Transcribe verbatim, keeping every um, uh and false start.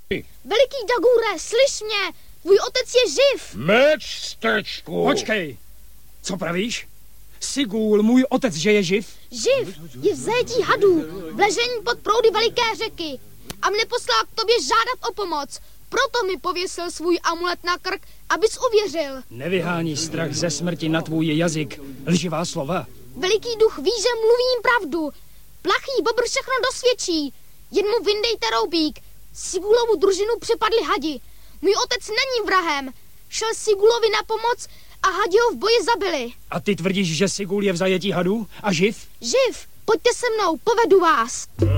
Veliký Dagure, slyš mě, tvůj otec je živ. Meč, stečku. Počkej, co pravíš? Sigul, můj otec, že je živ? Živ, je v zajetí hadů, v ležení pod proudy veliké řeky. A mne poslal k tobě žádat o pomoc. Proto mi pověsil svůj amulet na krk, abys uvěřil. Nevyhání strach ze smrti na tvůj jazyk. Lživá slova. Veliký duch ví, že mluvím pravdu. Plachý bobr všechno dosvědčí. Jen mu vyndejte roubík. Sigulovu družinu přepadli hadi. Můj otec není vrahem. Šel Sigulovi na pomoc a hadi ho v boji zabili. A ty tvrdíš, že Sigul je v zajetí hadů a živ? Živ, pojďte se mnou, povedu vás.